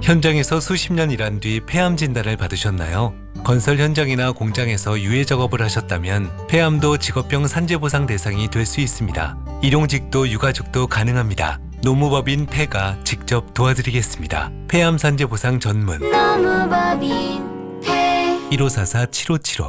현장에서 수십 년 일한 뒤 폐암 진단을 받으셨나요? 건설 현장이나 공장에서 유해 작업을 하셨다면 폐암도 직업병 산재보상 대상이 될 수 있습니다. 일용직도 유가족도 가능합니다. 노무법인 폐가 직접 도와드리겠습니다. 폐암 산재보상 전문 노무법인 폐 1544-7575